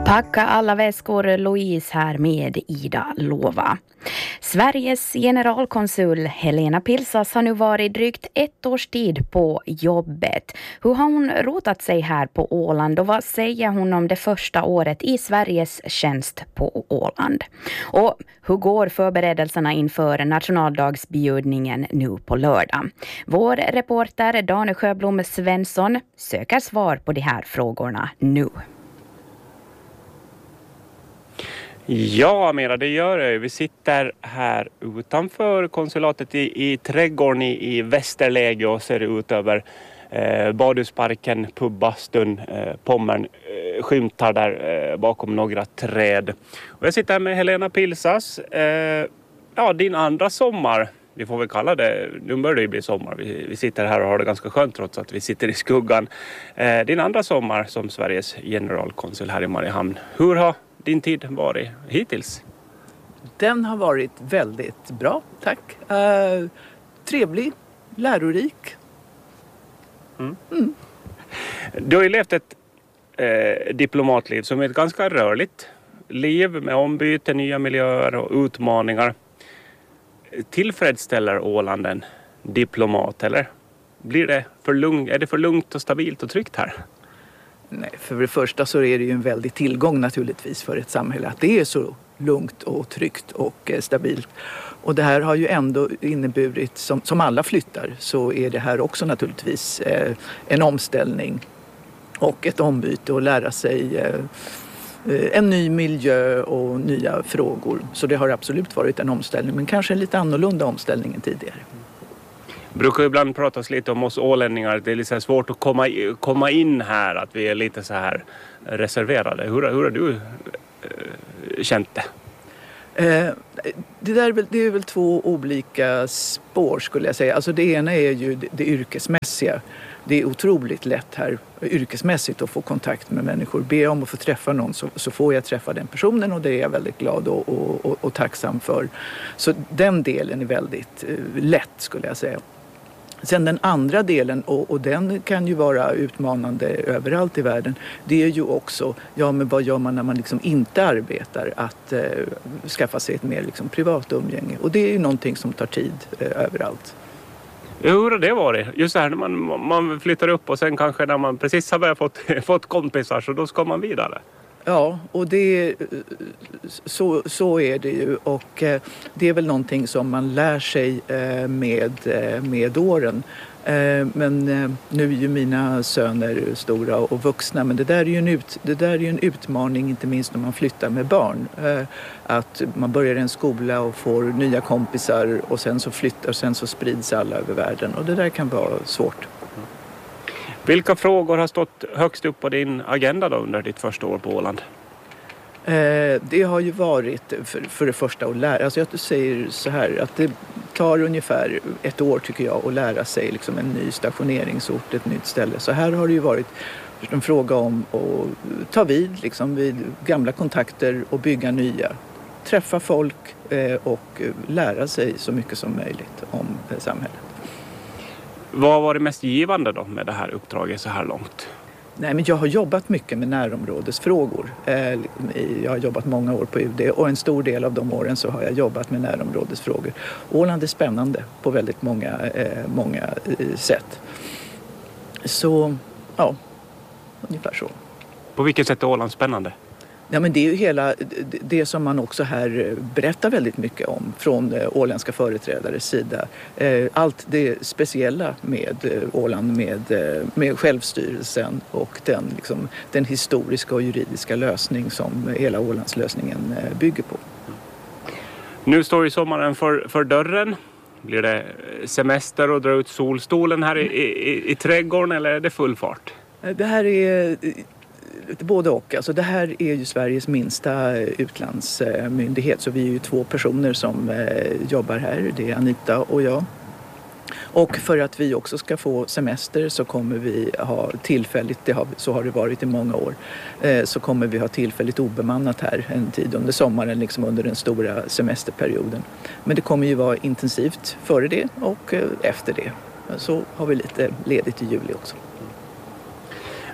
Packa alla väskor, Louise här med Ida Lova. Sveriges generalkonsul Helena Pilsas har nu varit drygt 1 års tid på jobbet. Hur har hon rotat sig här på Åland och vad säger hon om det första året i Sveriges tjänst på Åland? Och hur går förberedelserna inför nationaldagsbjudningen nu på lördag? Vår reporter Dane Sjöblom Svensson söker svar på de här frågorna nu. Ja, Amira, det gör det. Vi sitter här utanför konsulatet i trädgården i Västerläge och ser ut över badhusparken, pubbastun, Pommern skymtar där bakom några träd. Och jag sitter här med Helena Pilsas. Din andra sommar, vi får väl kalla det, nu börjar det bli sommar. Vi sitter här och har det ganska skönt trots att vi sitter i skuggan. Din andra sommar som Sveriges generalkonsul här i Mariehamn. Hur har din tid varit hittills? Den har varit väldigt bra, tack. Trevlig, lärorik. Du har ju levt ett diplomatliv som är ett ganska rörligt liv med ombyte, nya miljöer och utmaningar. Tillfredsställer Åland en diplomat eller är det för lugnt och stabilt och tryggt här? Nej, för det första så är det ju en väldig tillgång naturligtvis för ett samhälle att det är så lugnt och tryggt och stabilt. Och det här har ju ändå inneburit, som alla flyttar, så är det här också naturligtvis en omställning och ett ombyte och lära sig en ny miljö och nya frågor. Så det har absolut varit en omställning, men kanske en lite annorlunda omställning än tidigare. Brukar ibland pratas lite om oss ålänningar att det är lite svårt att komma in här, att vi är lite så här reserverade. Hur har du känt det? Det är väl 2 olika spår skulle jag säga. Alltså det ena är ju det yrkesmässiga. Det är otroligt lätt här yrkesmässigt att få kontakt med människor. Be jag om att få träffa någon så får jag träffa den personen och det är jag väldigt glad och tacksam för. Så den delen är väldigt lätt skulle jag säga. Sen den andra delen, och den kan ju vara utmanande överallt i världen, det är ju också, men vad gör man när man liksom inte arbetar, att skaffa sig ett mer liksom privat umgänge. Och det är ju någonting som tar tid överallt. Hur har det varit? Just så här när man flyttar upp och sen kanske när man precis har börjat fått kompisar så då ska man vidare. Ja, och så är det ju, och det är väl någonting som man lär sig med åren. Men nu är ju mina söner stora och vuxna, men det där är ju en utmaning, inte minst när man flyttar med barn. Att man börjar i en skola och får nya kompisar och sen så flyttar och sen så sprids alla över världen, och det där kan vara svårt. Vilka frågor har stått högst upp på din agenda då under ditt första år på Åland? Det har ju varit för det första att lära. Alltså jag säger så här att det tar ungefär 1 år tycker jag att lära sig liksom en ny stationeringsort, ett nytt ställe. Så här har det ju varit en fråga om att ta vid gamla kontakter och bygga nya. Träffa folk och lära sig så mycket som möjligt om samhället. Vad var det mest givande då med det här uppdraget så här långt? Nej, men jag har jobbat mycket med närområdesfrågor. Jag har jobbat många år på UD och en stor del av de åren så har jag jobbat med närområdesfrågor. Åland är spännande på väldigt många sätt. Så, ja, ungefär så. På vilket sätt är Åland spännande? Ja, men det är ju hela det som man också här berättar väldigt mycket om från åländska företrädares sida. Allt det speciella med Åland, med självstyrelsen och den historiska och juridiska lösning som hela Ålandslösningen bygger på. Nu står ju sommaren för dörren. Blir det semester och dra ut solstolen här i trädgården, eller är det full fart? Det här är både och. Alltså det här är ju Sveriges minsta utlandsmyndighet, så vi är ju 2 personer som jobbar här. Det är Anita och jag. Och för att vi också ska få semester så kommer vi ha tillfälligt, så har det varit i många år, så kommer vi ha tillfälligt obemannat här en tid under sommaren, under den stora semesterperioden. Men det kommer ju vara intensivt före det och efter det. Så har vi lite ledigt i juli också.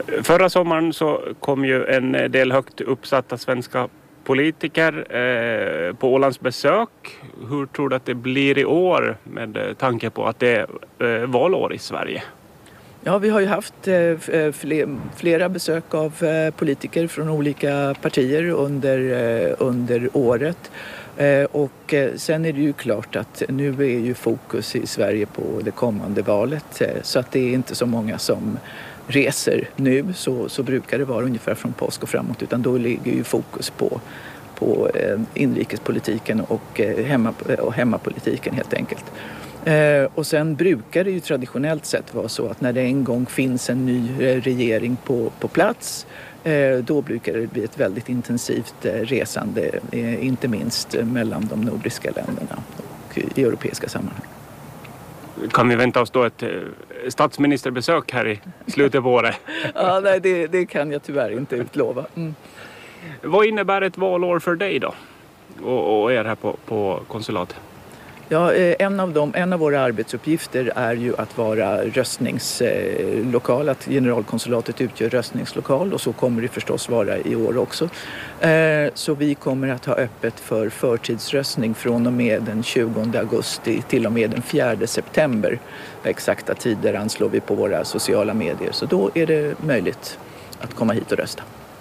Förra sommaren så kom ju en del högt uppsatta svenska politiker på Ålands besök. Hur tror du att det blir i år med tanke på att det är valår i Sverige? Ja, vi har ju haft flera besök av politiker från olika partier under året. Och sen är det ju klart att nu är ju fokus i Sverige på det kommande valet. Så att det är inte så många som reser nu, så brukar det vara ungefär från påsk och framåt. Utan då ligger ju fokus på inrikespolitiken och hemmapolitiken helt enkelt. Och sen brukar det ju traditionellt sett vara så att när det en gång finns en ny regering på plats, då brukar det bli ett väldigt intensivt resande, inte minst mellan de nordiska länderna och i europeiska sammanhang. Kan vi vänta oss då ett statsministerbesök här i slutet på året? Ja, nej, det kan jag tyvärr inte utlova. Mm. Vad innebär ett valår för dig då? Och er här på konsulatet? Ja, en av våra arbetsuppgifter är ju att vara röstningslokal, att generalkonsulatet utgör röstningslokal, och så kommer det förstås vara i år också. Så vi kommer att ha öppet för förtidsröstning från och med den 20 augusti till och med den 4 september. Exakta tider anslår vi på våra sociala medier, så då är det möjligt att komma hit och rösta.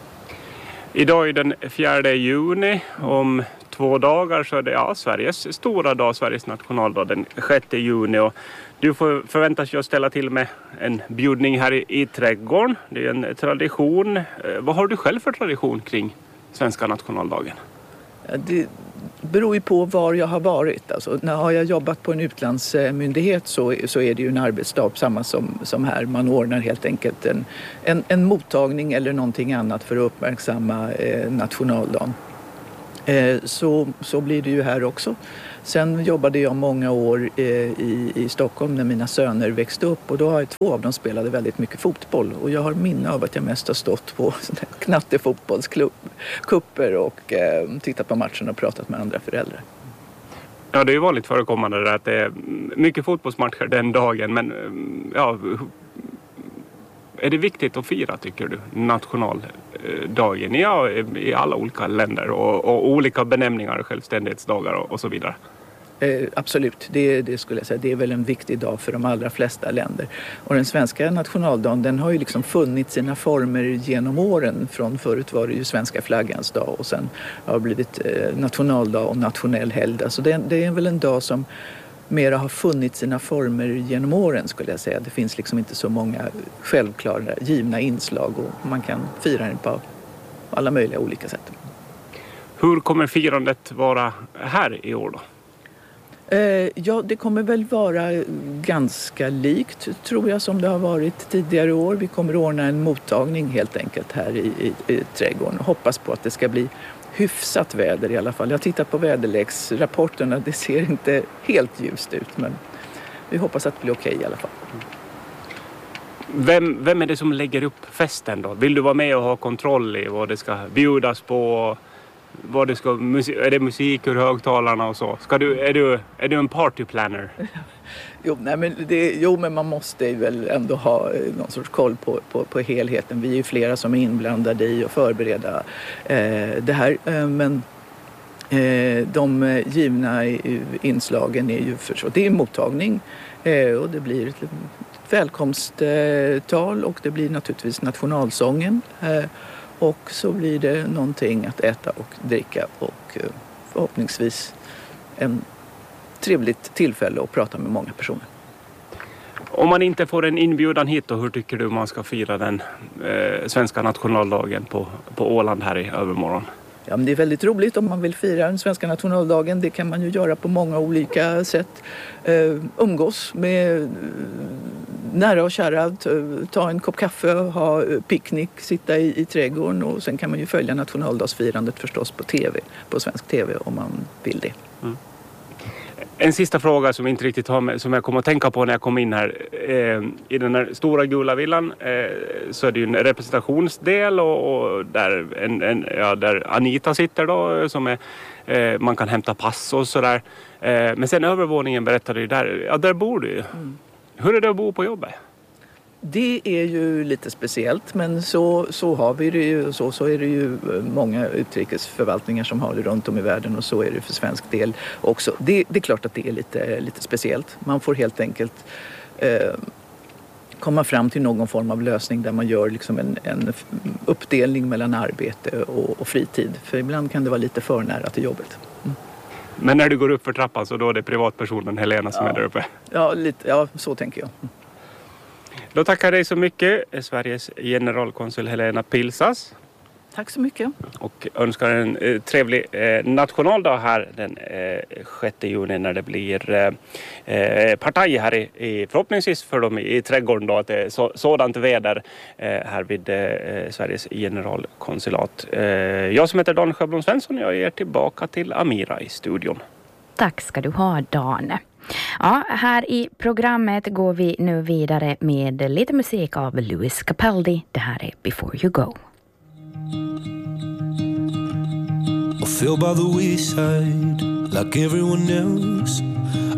Idag är den 4 juni, om 2 dagar så är det Sveriges stora dag, Sveriges nationaldag, den 6 juni. Och du förväntas ju ställa till med en bjudning här i trädgården. Det är en tradition. Vad har du själv för tradition kring svenska nationaldagen? Ja, det beror ju på var jag har varit. Alltså, har jag jobbat på en utlandsmyndighet så är det ju en arbetsdag, samma som här. Man ordnar helt enkelt en mottagning eller någonting annat för att uppmärksamma nationaldagen. Så blir det ju här också. Sen jobbade jag många år i Stockholm när mina söner växte upp, och då har 2 av dem spelade väldigt mycket fotboll, och jag har minne av att jag mest har stått på knattefotbollskupper och tittat på matchen och pratat med andra föräldrar. Ja, det är ju vanligt förekommande där att det är mycket fotbollsmatcher den dagen, men ja, är det viktigt att fira, tycker du, nationaldagen i alla olika länder och olika benämningar, självständighetsdagar och så vidare? Absolut, det skulle jag säga. Det är väl en viktig dag för de allra flesta länder. Och den svenska nationaldagen, den har ju liksom funnit sina former genom åren. Från förut var det ju svenska flaggans dag, och sen har det blivit nationaldag och nationell helgdag. Så det är väl en dag som mera har funnit sina former genom åren, skulle jag säga. Det finns liksom inte så många självklara givna inslag, och man kan fira den på alla möjliga olika sätt. Hur kommer firandet vara här i år då? Ja, det kommer väl vara ganska likt, tror jag, som det har varit tidigare år. Vi kommer ordna en mottagning helt enkelt här i trädgården. Hoppas på att det ska bli hyfsat väder i alla fall. Jag har tittat på väderleksrapporterna. Det ser inte helt ljust ut, men vi hoppas att det blir okej i alla fall. Vem är det som lägger upp festen då? Vill du vara med och ha kontroll i vad det ska bjudas på? Är det musik ur högtalarna och så? Är du en partyplanner? Men man måste väl ändå ha någon sorts koll på helheten. Vi är ju flera som är inblandade i att förbereda det här. Men de givna inslagen är ju förstås, det är mottagning, och det blir ett välkomsttal, och det blir naturligtvis nationalsången. Och så blir det någonting att äta och dricka, och förhoppningsvis en trevligt tillfälle att prata med många personer. Om man inte får en inbjudan hit, då, hur tycker du man ska fira den svenska nationaldagen på Åland här i övermorgon? Ja, men det är väldigt roligt om man vill fira den svenska nationaldagen. Det kan man ju göra på många olika sätt. Umgås med nära och kära, ta en kopp kaffe, ha picknick, sitta i trädgården, och sen kan man ju följa nationaldagsfirandet förstås på TV, på svensk TV, om man vill det. Mm. En sista fråga som inte riktigt har med, som jag kom att tänka på när jag kom in här. I den här stora gula villan så är det ju en representationsdel, och där Anita sitter då, som är, man kan hämta pass och sådär. Men sen övervåningen berättade ju där bor du ju. Mm. Hur är det att bo på jobbet? Det är ju lite speciellt, men så har vi det ju. Så är det ju många utrikesförvaltningar som har det runt om i världen, och så är det för svensk del också. Det är klart att det är lite speciellt. Man får helt enkelt komma fram till någon form av lösning där man gör liksom en uppdelning mellan arbete och fritid. För ibland kan det vara lite för nära till jobbet. Mm. Men när du går upp för trappan så då är det privatpersonen Helena som är där uppe? Ja, så tänker jag. Mm. Då tackar jag dig så mycket, Sveriges generalkonsul Helena Pilsas. Tack så mycket. Och önskar en trevlig nationaldag här den 6 juni när det blir partaj här i förhoppningsvis för dem i trädgården då, att det är sådant väder här vid Sveriges generalkonsulat. Jag som heter Dan Sjöblom Svensson, jag är tillbaka till Amira i studion. Tack ska du ha, Dan. Ja, här i programmet går vi nu vidare med lite musik av Louis Capaldi. Det här är Before You Go. I feel by the wayside like everyone else.